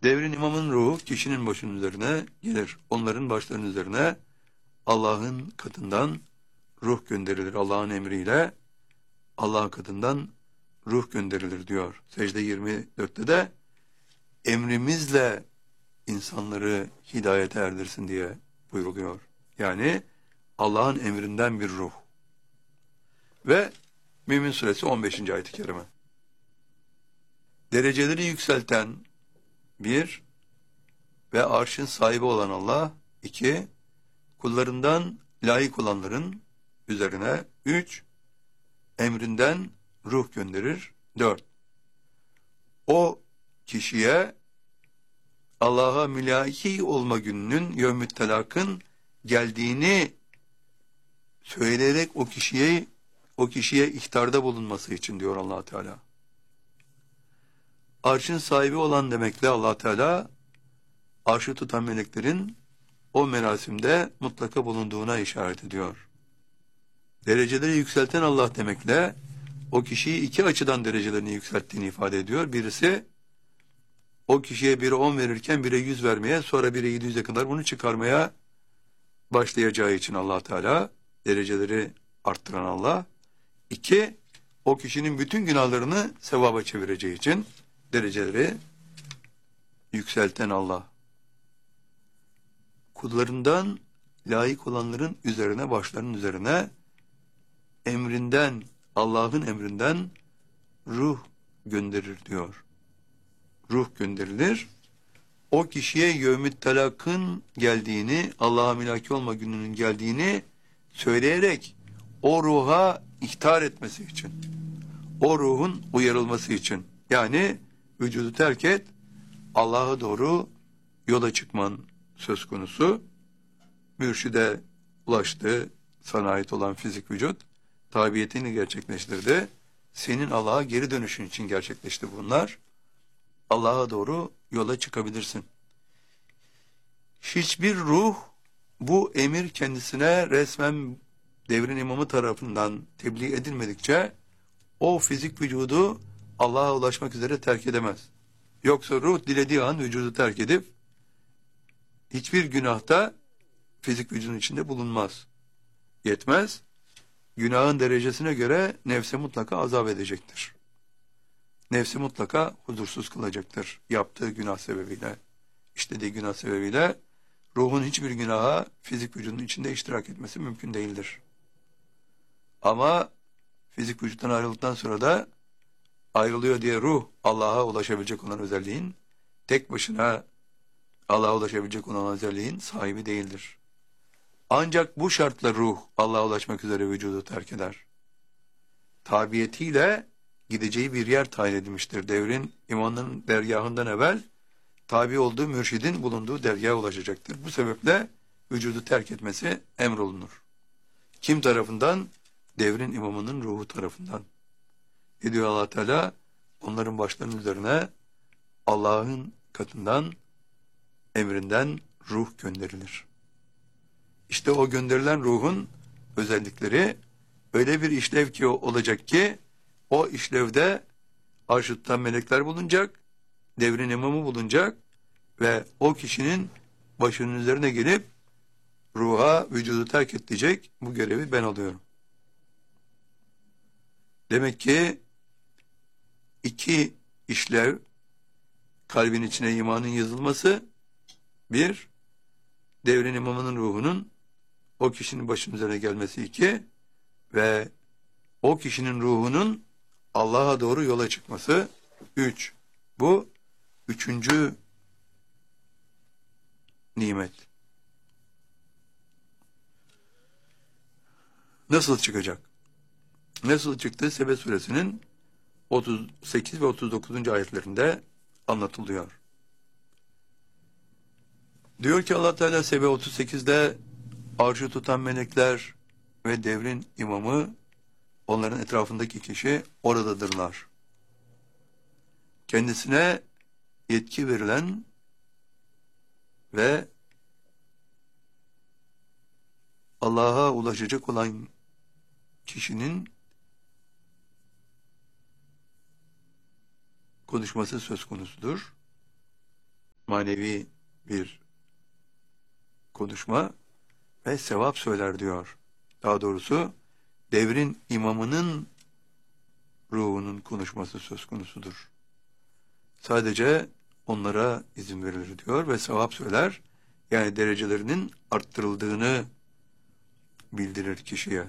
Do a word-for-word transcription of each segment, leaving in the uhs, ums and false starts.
Devrin imamın ruhu kişinin başının üzerine gelir. Onların başlarının üzerine Allah'ın katından ruh gönderilir. Allah'ın emriyle Allah'ın katından ruh gönderilir diyor. Secde yirmi dörtte de emrimizle insanları hidayete erdirsin diye buyruluyor. Yani Allah'ın emrinden bir ruh. Ve Mümin Suresi on beşinci ayet-i kerime. Dereceleri yükselten bir ve arşın sahibi olan Allah, iki, kullarından layık olanların üzerine, üç, emrinden ruh gönderir, dört. O kişiye Allah'a mülaki olma gününün, yevmü telakın geldiğini söyleyerek o kişiye o kişiye ihtarda bulunması için diyor Allah Teala. Arşın sahibi olan demekle Allah Teala arşı tutan meleklerin o merasimde mutlaka bulunduğuna işaret ediyor. Dereceleri yükselten Allah demekle o kişiyi iki açıdan derecelerini yükselttiğini ifade ediyor. Birisi o kişiye biri on verirken bire yüz vermeye, sonra bire yedi yüze kadar bunu çıkarmaya başlayacağı için Allah Teala dereceleri arttıran Allah. İki, o kişinin bütün günahlarını sevaba çevireceği için dereceleri yükselten Allah. Kullarından layık olanların üzerine, başlarının üzerine emrinden, Allah'ın emrinden ruh gönderir diyor. Ruh gönderilir. O kişiye yevmü telakın geldiğini, Allah'a mülaki olma gününün geldiğini söyleyerek o ruha ihtar etmesi için, o ruhun uyarılması için, yani vücudu terk et, Allah'a doğru yola çıkman söz konusu. Mürşide ulaştı, sana ait olan fizik vücut, tabiyetini gerçekleştirdi. Senin Allah'a geri dönüşün için gerçekleşti bunlar. Allah'a doğru yola çıkabilirsin. Hiçbir ruh bu emir kendisine resmen devrin imamı tarafından tebliğ edilmedikçe o fizik vücudu Allah'a ulaşmak üzere terk edemez. Yoksa ruh dilediği an vücudu terk edip hiçbir günahta fizik vücudun içinde bulunmaz. Yetmez. Günahın derecesine göre nefse mutlaka azap edecektir. Nefsi mutlaka huzursuz kılacaktır. Yaptığı günah sebebiyle, işlediği günah sebebiyle ruhun hiçbir günaha fizik vücudun içinde iştirak etmesi mümkün değildir. Ama fizik vücuttan ayrıldıktan sonra da ayrılıyor diye ruh Allah'a ulaşabilecek olan özelliğin, tek başına Allah'a ulaşabilecek olan özelliğin sahibi değildir. Ancak bu şartla ruh Allah'a ulaşmak üzere vücudu terk eder. Tabiyetiyle gideceği bir yer tayin edilmiştir. Devrin imanının dergahından evvel tabi olduğu mürşidin bulunduğu dergaha ulaşacaktır. Bu sebeple vücudu terk etmesi emrolunur. Kim tarafından? Devrin imamının ruhu tarafından. Ne diyor Allah Teala? Onların başlarının üzerine Allah'ın katından, emrinden ruh gönderilir. İşte o gönderilen ruhun özellikleri öyle bir işlev ki olacak ki o işlevde arş-ı tutan melekler bulunacak, devrin imamı bulunacak ve o kişinin başının üzerine gelip ruha vücudu terk et diyecek, bu görevi ben alıyorum. Demek ki iki işlev, kalbin içine imanın yazılması, bir, devrin imamının ruhunun o kişinin başının üzerine gelmesi, iki, ve o kişinin ruhunun Allah'a doğru yola çıkması, üç. Bu üçüncü nimet. Nasıl çıkacak? Nasıl çıktı? Sebe suresinin otuz sekiz ve otuz dokuzuncu ayetlerinde anlatılıyor. Diyor ki Allah Teala Sebe otuz sekizde arşı tutan melekler ve devrin imamı, onların etrafındaki kişi oradadırlar. Kendisine yetki verilen ve Allah'a ulaşacak olan kişinin konuşması söz konusudur. manevi bir konuşma ve sevap söyler diyor. Daha doğrusu devrin imamının ruhunun konuşması söz konusudur. Sadece onlara izin verilir diyor ve sevap söyler. Yani derecelerinin arttırıldığını bildirir kişiye.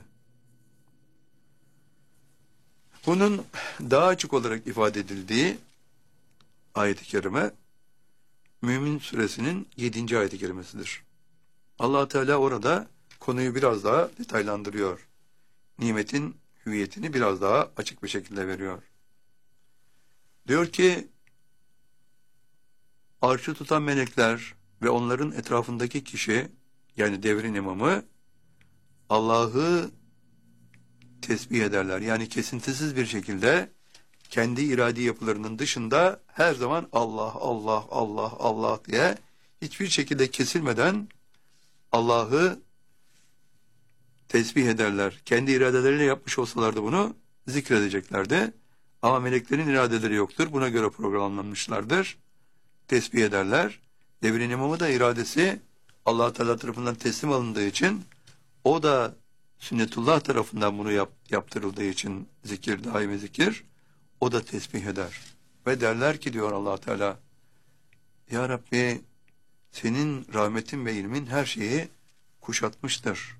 Bunun daha açık olarak ifade edildiği ayet-i kerime Mümin Suresinin yedinci ayet-i kerimesidir. Allah Teala orada konuyu biraz daha detaylandırıyor. Nimetin hüviyetini biraz daha açık bir şekilde veriyor. Diyor ki, arşı tutan melekler ve onların etrafındaki kişi, yani devrin imamı, Allah'ı tesbih ederler. Yani kesintisiz bir şekilde kendi iradi yapılarının dışında her zaman Allah, Allah, Allah, Allah diye hiçbir şekilde kesilmeden Allah'ı tesbih ederler. Kendi iradeleriyle yapmış olsalardı bunu zikredeceklerdi. Ama meleklerin iradeleri yoktur. Buna göre programlanmışlardır. Tesbih ederler. Devrin imamı da iradesi Allah Teala tarafından teslim alındığı için, o da sünnetullah tarafından bunu yap, yaptırıldığı için zikir, daimi zikir, o da tesbih eder. Ve derler ki diyor Allah Teala, Ya Rabbi, senin rahmetin ve ilmin her şeyi kuşatmıştır.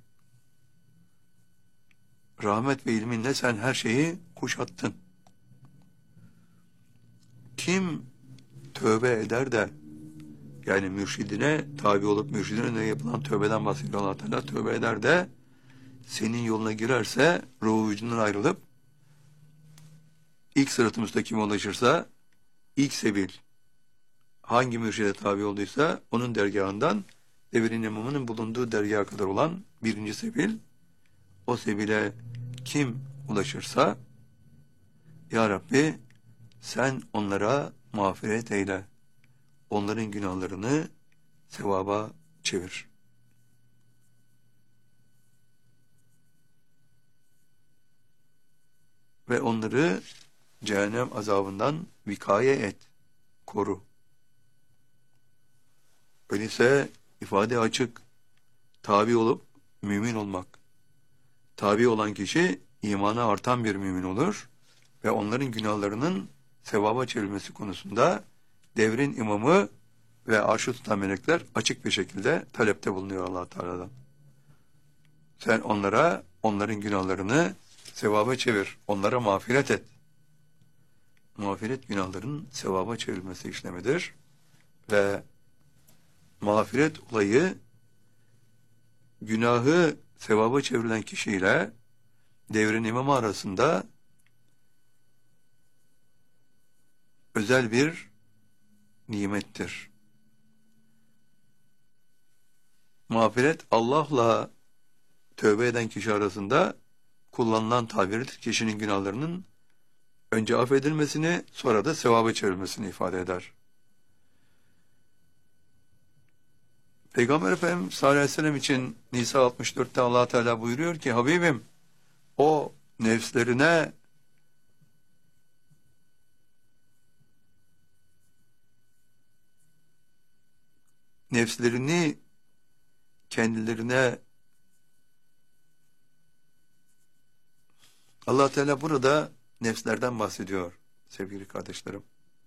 Rahmet ve ilminle sen her şeyi kuşattın. Kim tövbe eder de, yani mürşidine tabi olup mürşidine önüne yapılan tövbeden bahsediyor Allah Teala, tövbe eder de senin yoluna girerse, ruhu vücudundan ayrılıp ilk sırat-ı müstakime ulaşırsa, ilk sebil hangi mürşide tabi olduysa onun dergahından devrin imamının bulunduğu dergaha kadar olan birinci sebil, o sebile kim ulaşırsa, Ya Rabbi sen onlara mağfiret eyle, onların günahlarını sevaba çevir. Ve onları cehennem azabından vikaye et, koru. Öyleyse ifade açık, tabi olup mümin olmak. Tabi olan kişi imana artan bir mümin olur ve onların günahlarının sevaba çevrilmesi konusunda devrin imamı ve arşı tutan melekler açık bir şekilde talepte bulunuyor Allah Teala'dan. Sen onlara, onların günahlarını sevaba çevir, onlara mağfiret et. Mağfiret günahların sevaba çevrilmesi işlemidir ve mağfiret olayı günahı sevaba çevrilen kişiyle devrin imamı arasında özel bir nimettir. Mağfiret Allah'la tövbe eden kişi arasında kullanılan tabirdir. Kişinin günahlarının önce affedilmesini, sonra da sevaba çevrilmesini ifade eder. Peygamber Efendimiz sallallahu aleyhi ve sellem için Nisa altmış dörtte Allah Teala buyuruyor ki, Habibim, o nefslerine nefslerini kendilerine, Allah Teala burada nefslerden bahsediyor sevgili kardeşlerim.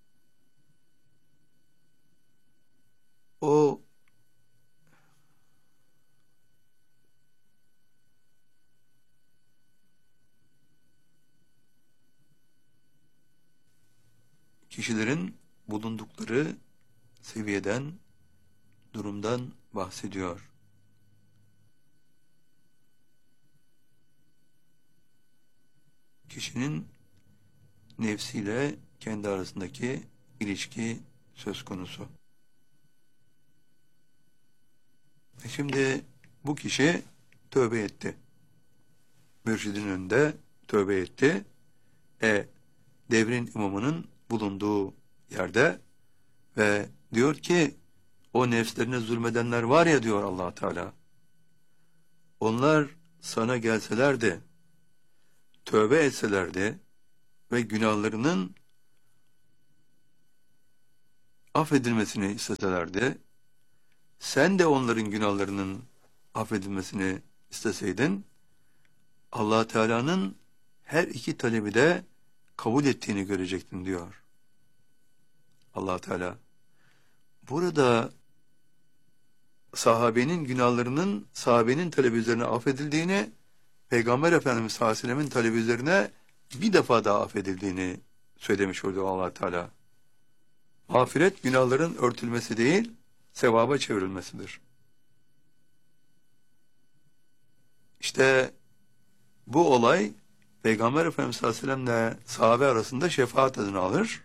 O kişilerin bulundukları seviyeden, durumdan bahsediyor. Kişinin nefsiyle kendi arasındaki ilişki söz konusu. E şimdi bu kişi tövbe etti. Mürşidin önünde tövbe etti. E devrin imamının bulunduğu yerde ve diyor ki, o nefslerine zulmedenler var ya diyor Allah Teala, onlar sana gelselerdi, tövbe etselerdi ve günahlarının affedilmesini isteselerdi, sen de onların günahlarının affedilmesini isteseydin, Allah Teala'nın her iki talebi de kabul ettiğini görecektin diyor Allah Teala. Burada sahabenin günahlarının sahabenin talebi üzerine affedildiğini, Peygamber Efendimiz sallallahu aleyhi ve sellem'in talebi üzerine bir defa daha affedildiğini söylemiş oluyor Allah Teala. Mağfiret günahların örtülmesi değil, sevaba çevrilmesidir. İşte bu olay Peygamber Efendimiz sallallahu aleyhi ve sellem'le sahabe arasında şefaat adını alır.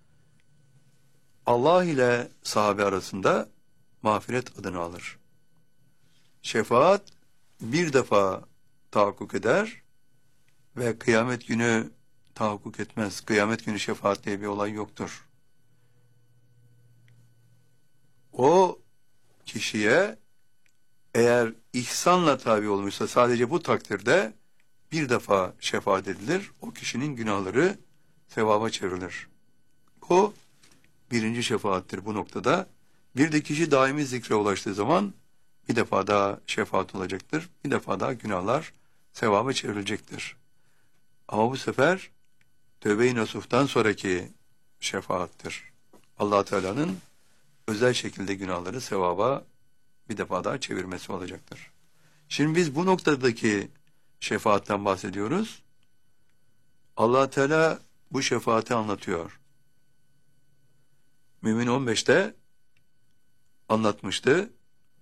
Allah ile sahabe arasında mağfiret adını alır. Şefaat bir defa tahakkuk eder ve kıyamet günü tahakkuk etmez. Kıyamet günü şefaat diye bir olay yoktur. O kişiye eğer ihsanla tabi olmuşsa sadece bu takdirde bir defa şefaat edilir. O kişinin günahları sevaba çevrilir. Bu birinci şefaattir bu noktada. Bir de kişi daimi zikre ulaştığı zaman bir defa daha şefaat olacaktır. Bir defa daha günahlar sevaba çevrilecektir. Ama bu sefer tövbe-i nasuh'tan sonraki şefaattir. Allah Teala'nın özel şekilde günahları sevaba bir defa daha çevirmesi olacaktır. Şimdi biz bu noktadaki şefaatten bahsediyoruz. Allah Teala bu şefaati anlatıyor. Mümin on beşte anlatmıştı.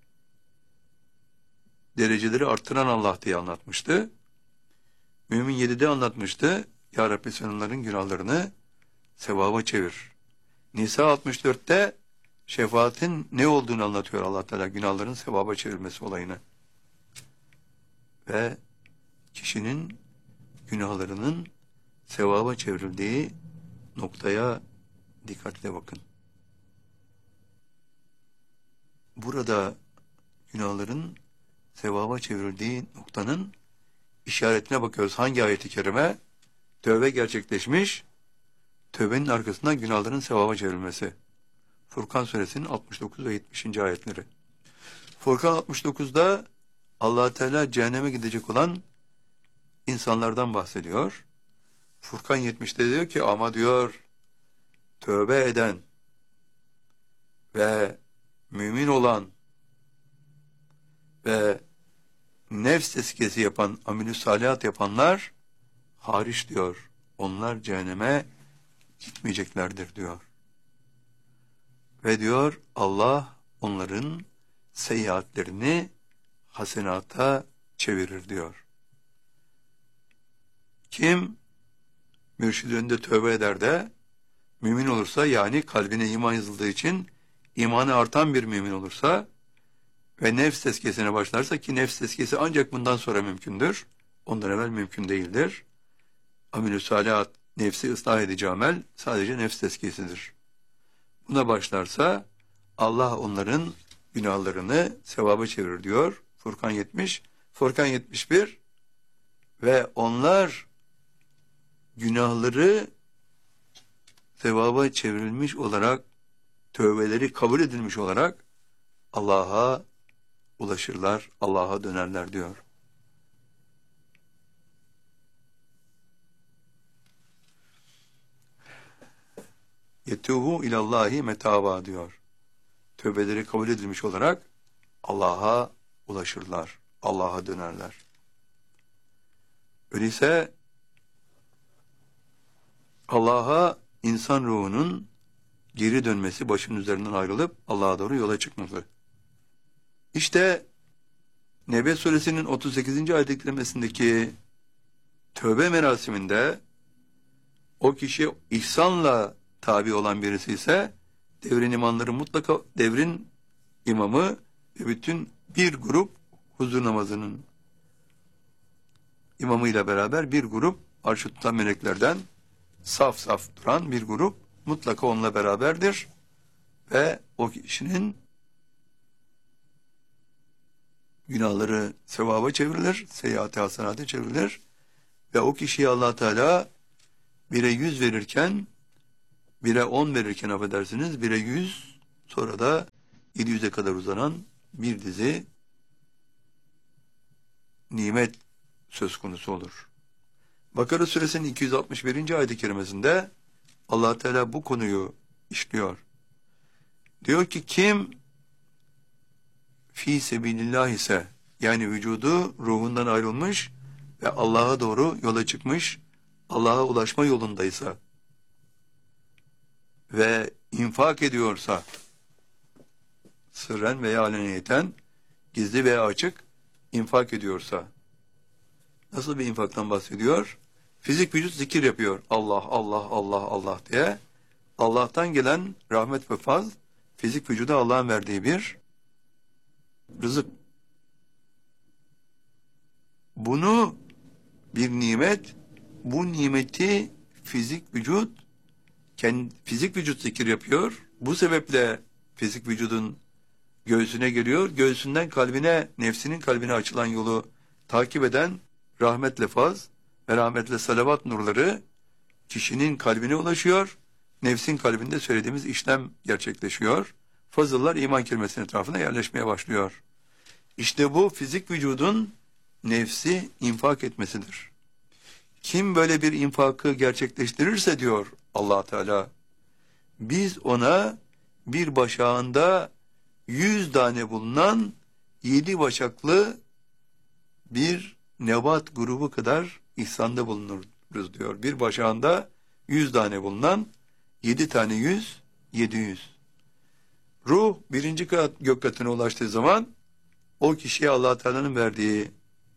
Dereceleri arttıran Allah diye anlatmıştı. Mümin yedide anlatmıştı. Ya Rabbi sen onların günahlarını sevaba çevir. Nisa altmış dörtte şefaatin ne olduğunu anlatıyor Allah Teala. Günahların sevaba çevirmesi olayını. Ve kişinin günahlarının sevaba çevrildiği noktaya dikkatle bakın. Burada günahların sevaba çevrildiği noktanın işaretine bakıyoruz. Hangi ayet-i kerime? Tövbe gerçekleşmiş, tövbenin arkasından günahların sevaba çevrilmesi. Furkan suresinin altmış dokuz ve yetmişinci ayetleri. Furkan altmış dokuzda Allah Teala cehenneme gidecek olan insanlardan bahsediyor. Furkan yetmişte diyor ki ama diyor tövbe eden ve mümin olan ve nefs tezkiyesi yapan, amilü salihat yapanlar hariç diyor. Onlar cehenneme gitmeyeceklerdir diyor. Ve diyor Allah onların seyyiatlerini hasenata çevirir diyor. Kim mürşid önünde tövbe eder de mümin olursa, yani kalbine iman yazıldığı için imanı artan bir mümin olursa ve nefs tezkiyesine başlarsa, ki nefs tezkiyesi ancak bundan sonra mümkündür. Ondan evvel mümkün değildir. Amilü salihat, nefsi ıslah edici amel sadece nefs tezkiyesidir. Buna başlarsa Allah onların günahlarını sevaba çevirir diyor. Furkan yetmiş, Furkan yetmiş bir ve onlar günahları sevaba çevrilmiş olarak, tövbeleri kabul edilmiş olarak Allah'a ulaşırlar, Allah'a dönerler diyor. Yetubu ilallahi metaba diyor. Tövbeleri kabul edilmiş olarak Allah'a ulaşırlar, Allah'a dönerler. Öyleyse Allah'a insan ruhunun geri dönmesi, başının üzerinden ayrılıp Allah'a doğru yola çıkması. İşte Nebe suresinin otuz sekizinci ayet kerimesindeki tövbe merasiminde o kişi ihsanla tabi olan birisi ise devrin imamları mutlaka, devrin imamı ve bütün bir grup huzur namazının imamıyla beraber bir grup arş-ı tutan meleklerden saf saf duran bir grup mutlaka onunla beraberdir ve o kişinin günahları sevaba çevrilir, seyyiat-ı hasenata çevrilir ve o kişiye Allah Teala bire yüz verirken bire on verirken affedersiniz, bire yüz, sonra da yedi yüze kadar uzanan bir dizi nimet söz konusu olur. Bakara suresinin iki yüz altmış birinci ayet-i kerimesinde Allah Teala bu konuyu işliyor. Diyor ki kim fi sebilillah ise, yani vücudu ruhundan ayrılmış ve Allah'a doğru yola çıkmış, Allah'a ulaşma yolundaysa ve infak ediyorsa, sırren veya aleniyeten, gizli veya açık infak ediyorsa, nasıl bir infaktan bahsediyor? Fizik vücut zikir yapıyor. Allah, Allah, Allah, Allah diye. Allah'tan gelen rahmet ve faz, fizik vücuda Allah'ın verdiği bir rızık. Bunu bir nimet, bu nimeti fizik vücut, kendi, fizik vücut zikir yapıyor. Bu sebeple fizik vücudun göğsüne geliyor. Göğsünden kalbine, nefsinin kalbine açılan yolu takip eden rahmetle faz ve rahmetle salavat nurları kişinin kalbine ulaşıyor. Nefsin kalbinde söylediğimiz işlem gerçekleşiyor. Fazıllar iman kelimesinin etrafına yerleşmeye başlıyor. İşte bu fizik vücudun nefsi infak etmesidir. Kim böyle bir infakı gerçekleştirirse diyor Allah Teala, biz ona bir başağında yüz tane bulunan yedi başaklı bir nebat grubu kadar ihsanda bulunuruz diyor. Bir başağında yüz tane bulunan yedi tane yüz, yedi yüz. Ruh birinci kat, gök katına ulaştığı zaman o kişiye Allah Teala'nın verdiği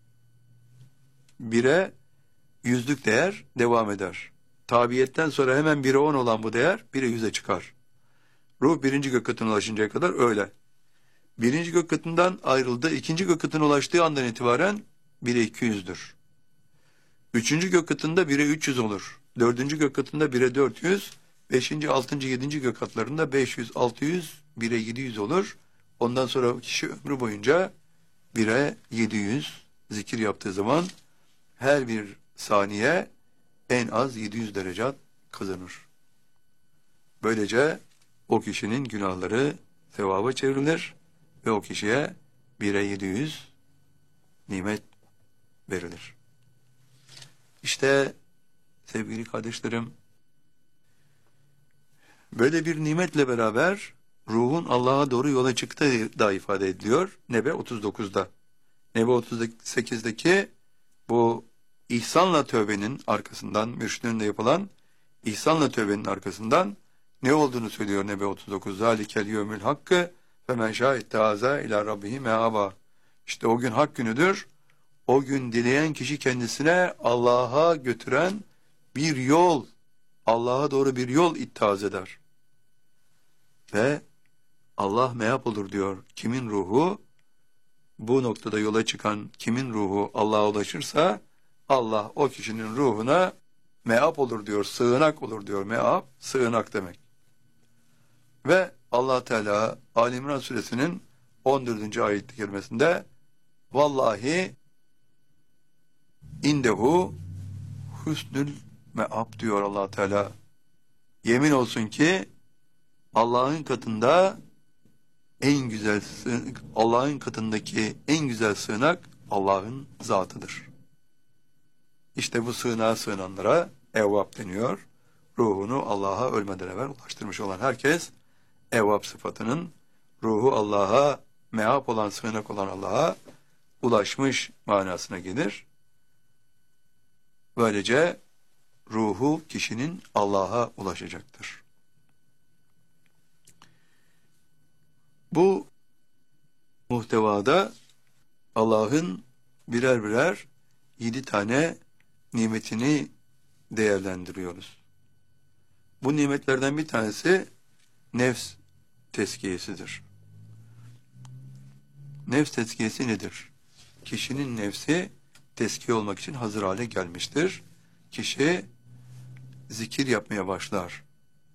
bire yüzlük değer devam eder. Tabiyetten sonra hemen bire on olan bu değer bire yüze çıkar. Ruh birinci gök katına ulaşıncaya kadar öyle. Birinci gök katından ayrıldı. İkinci gök katına ulaştığı andan itibaren bire iki yüzdür. Üçüncü gök katında bire üç yüz olur. Dördüncü gök katında bire dört yüz. Beşinci, altıncı, yedinci gök katlarında beş yüz, altı yüz, bire yedi yüz olur. Ondan sonra kişi ömrü boyunca bire yedi yüz zikir yaptığı zaman her bir saniye en az yedi yüz derecat kazanır. Böylece o kişinin günahları sevaba çevrilir ve o kişiye bire yedi yüz nimet verilir. İşte sevgili kardeşlerim, böyle bir nimetle beraber ruhun Allah'a doğru yola çıktığı da ifade ediliyor Nebe otuz dokuzda. Nebe otuz sekizdeki bu ihsanla tövbenin arkasından, mürşidin de yapılan ihsanla tövbenin arkasından ne olduğunu söylüyor Nebe otuz dokuz. Zalikel yevmül hakkı ve men şâ ittehâzâ ilâ rabbihi meâbâ. İşte o gün hak günüdür. O gün dileyen kişi kendisine Allah'a götüren bir yol, Allah'a doğru bir yol ittihaz eder. Ve Allah meap olur diyor. Kimin ruhu, bu noktada yola çıkan kimin ruhu Allah'a ulaşırsa, Allah o kişinin ruhuna meap olur diyor, sığınak olur diyor. Meap, sığınak demek. Ve Allah Teala Ali İmran suresinin on dördüncü ayet-i kerimesinde vallahi indehu husnül meab diyor Allah Teala. Yemin olsun ki Allah'ın katında en güzel Allah'ın katındaki en güzel sığınak Allah'ın zatıdır. İşte bu sığınağa sığınanlara evvab deniyor. Ruhunu Allah'a ölmeden evvel ulaştırmış olan herkes evvab sıfatının ruhu Allah'a meap olan, sığınak olan Allah'a ulaşmış manasına gelir. Böylece ruhu kişinin Allah'a ulaşacaktır. Bu muhtevada Allah'ın birer birer yedi tane nimetini değerlendiriyoruz. Bu nimetlerden bir tanesi nefs tezkiyesidir. Nefs tezkiyesi nedir? Kişinin nefsi tezkiye olmak için hazır hale gelmiştir. Kişi zikir yapmaya başlar.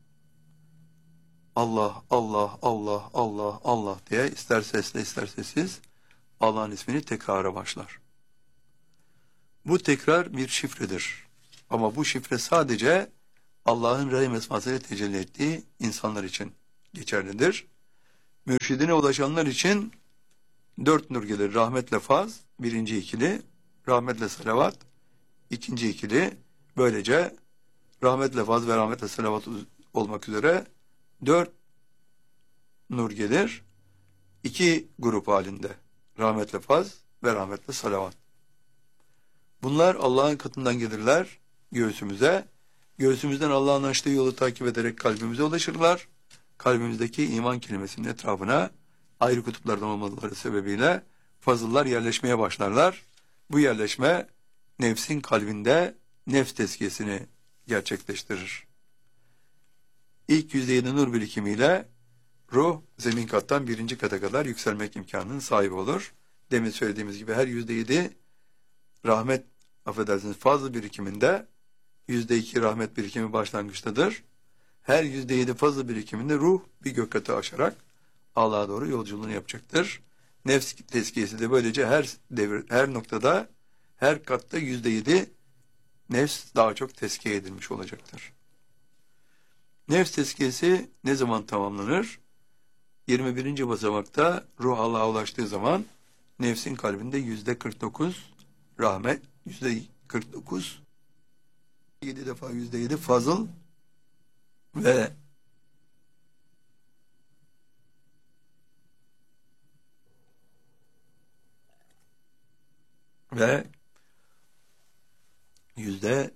Allah, Allah, Allah, Allah, Allah diye ister sesle ister sessiz Allah'ın ismini tekrara başlar. Bu tekrar bir şifredir. Ama bu şifre sadece Allah'ın Rahim esmasıyla tecelli ettiği insanlar için geçerlidir. Mürşidine ulaşanlar için dört nur gelir. Rahmetle faz, birinci ikili, rahmetle salavat, ikinci ikili. Böylece rahmetle faz ve rahmetle salavat olmak üzere dört nur gelir. İki grup halinde. Rahmetle faz ve rahmetle salavat. Bunlar Allah'ın katından gelirler göğsümüze. Göğsümüzden Allah'ın açtığı yolu takip ederek kalbimize ulaşırlar. Kalbimizdeki iman kelimesinin etrafına ayrı kutuplardan olmaları sebebiyle fazıllar yerleşmeye başlarlar. Bu yerleşme nefsin kalbinde nefs tezkiyesini gerçekleştirir. İlk yüzde yedi nur birikimiyle ruh zemin kattan birinci kata kadar yükselmek imkanının sahibi olur. Demin söylediğimiz gibi her yüzde yedi rahmet, affedersiniz, fazla birikiminde yüzde iki rahmet birikimi başlangıçtadır. Her yüzde yedi fazla birikiminde ruh bir gök katı aşarak Allah'a doğru yolculuğunu yapacaktır. Nefs tezkiyesi de böylece her devir, her noktada, her katta yüzde yedi nefs daha çok tezkiye edilmiş olacaktır. Nefs tezkiyesi ne zaman tamamlanır? yirmi birinci basamakta ruh Allah'a ulaştığı zaman nefsin kalbinde yüzde kırk dokuz rahmet, yüzde kırk dokuz, yedi defa yüzde yedi fazıl ve ve yüzde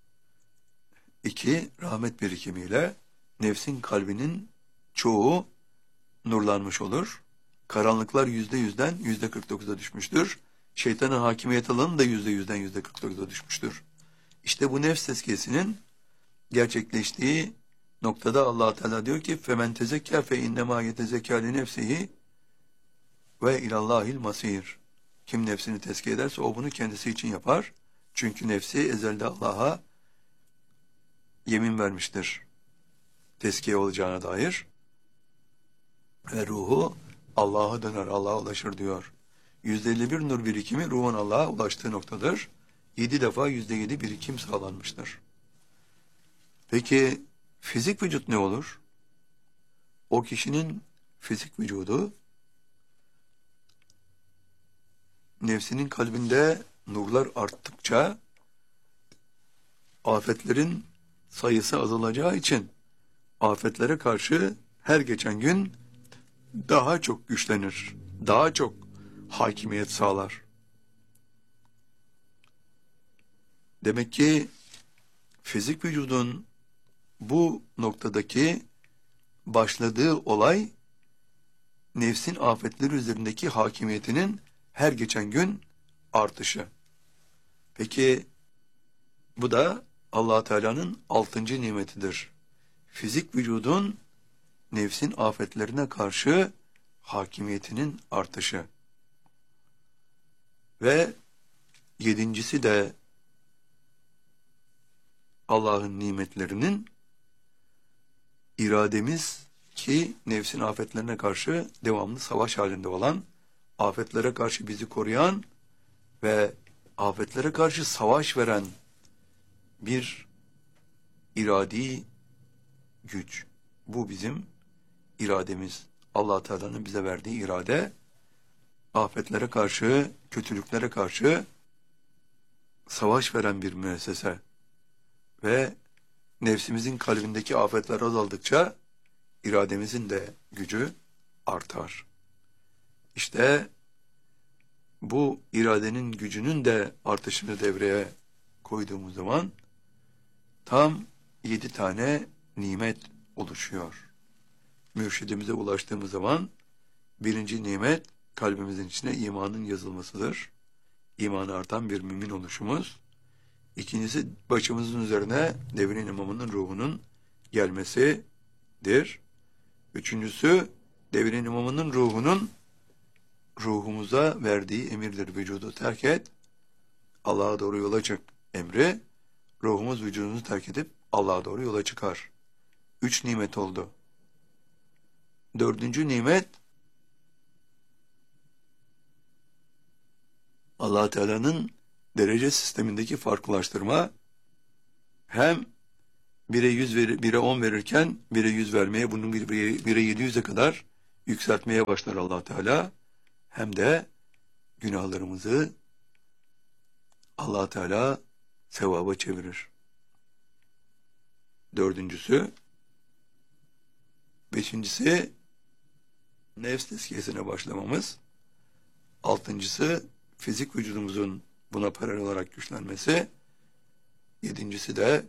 iki rahmet birikimiyle nefsin kalbinin çoğu nurlanmış olur. Karanlıklar yüzde yüzden yüzde kırk dokuza düşmüştür. Şeytanın hakimiyet alanı da yüzde yüzden yüzde kırk dokuza düşmüştür. İşte bu nefs tezkiyesinin gerçekleştiği noktada Allah Teala diyor ki femen tezekka fe innema yetezekka li nefsihi ve ilallahil masir. Kim nefsini tezkiye ederse o bunu kendisi için yapar. Çünkü nefsi ezelde Allah'a yemin vermiştir tezkiye olacağına dair. Ve ruhu Allah'a döner, Allah'a ulaşır diyor. yüzde elli bir nur birikimi ruhun Allah'a ulaştığı noktadır. Yedi defa yüzde yedi birikim sağlanmıştır. Peki fizik vücut ne olur? O kişinin fizik vücudu nefsinin kalbinde nurlar arttıkça afetlerin sayısı azalacağı için afetlere karşı her geçen gün daha çok güçlenir, daha çok hakimiyet sağlar. Demek ki fizik vücudun bu noktadaki başladığı olay nefsin afetleri üzerindeki hakimiyetinin her geçen gün artışı. Peki bu da Allah Teala'nın altıncı nimetidir. Fizik vücudun nefsin afetlerine karşı hakimiyetinin artışı. Ve yedincisi de Allah'ın nimetlerinin irademiz ki nefsin afetlerine karşı devamlı savaş halinde olan, afetlere karşı bizi koruyan ve afetlere karşı savaş veren bir iradi güç. Bu bizim irademiz. Allah Teala'nın bize verdiği irade, afetlere karşı, kötülüklere karşı savaş veren bir müessese. Ve nefsimizin kalbindeki afetler azaldıkça irademizin de gücü artar. İşte bu iradenin gücünün de artışını devreye koyduğumuz zaman tam yedi tane nimet oluşuyor. Mürşidimize ulaştığımız zaman birinci nimet kalbimizin içine imanın yazılmasıdır. İmanı artan bir mümin oluşumuz. İkincisi başımızın üzerine devrin imamının ruhunun gelmesidir. Üçüncüsü devrin imamının ruhunun ruhumuza verdiği emirdir. Vücudu terk et, Allah'a doğru yola çık emri. Ruhumuz vücudumuzu terk edip Allah'a doğru yola çıkar. Üç nimet oldu. Dördüncü nimet Allah Teala'nın derece sistemindeki farklılaştırma, hem bire yüz verir, bire on verirken bire yüz vermeye, bunun bire, bire yedi yüze kadar yükseltmeye başlar Allah Teala. Hem de günahlarımızı Allah Teala sevaba çevirir. Dördüncüsü, beşincisi nefs tezkiyesine başlamamız. Altıncısı fizik vücudumuzun buna paralel olarak güçlenmesi. Yedincisi de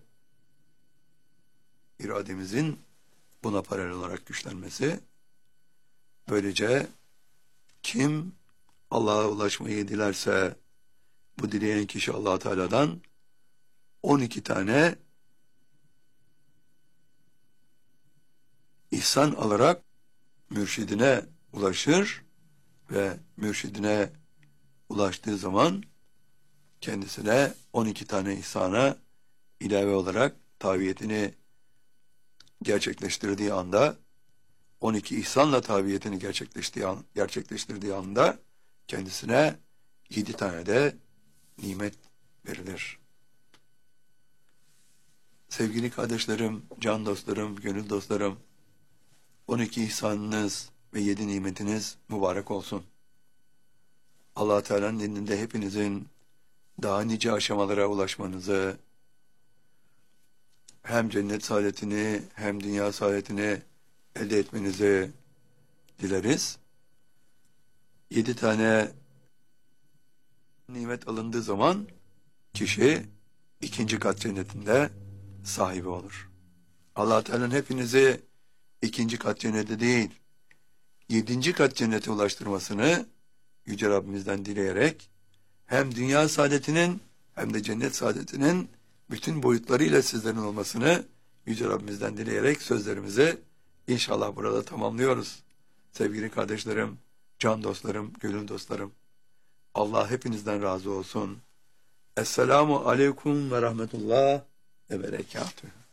irademizin buna paralel olarak güçlenmesi. Böylece kim Allah'a ulaşmayı dilerse, bu dileyen kişi Allah Teala'dan on iki tane ihsan alarak mürşidine ulaşır ve mürşidine ulaştığı zaman kendisine on iki tane ihsana ilave olarak taviyetini gerçekleştirdiği anda, on iki ihsanla taviyetini gerçekleştirdiği, an, gerçekleştirdiği anda kendisine yedi tane de nimet verilir. Sevgili kardeşlerim, can dostlarım, gönül dostlarım, on iki ihsanınız ve yedi nimetiniz mübarek olsun. Allah Teala'nın dininde hepinizin daha nice aşamalara ulaşmanızı, hem cennet saadetini hem dünya saadetini elde etmenizi dileriz. Yedi tane nimet alındığı zaman kişi ikinci kat cennetinde sahibi olur. Allah Teala'nın hepinizi ikinci kat cennete değil, yedinci kat cennete ulaştırmasını Yüce Rabbimizden dileyerek hem dünya saadetinin hem de cennet saadetinin bütün boyutlarıyla sizlerin olmasını Yüce Rabbimizden dileyerek sözlerimizi inşallah burada tamamlıyoruz. Sevgili kardeşlerim, can dostlarım, gönül dostlarım, Allah hepinizden razı olsun. Esselamu aleyküm ve rahmetullah ve berekatühü.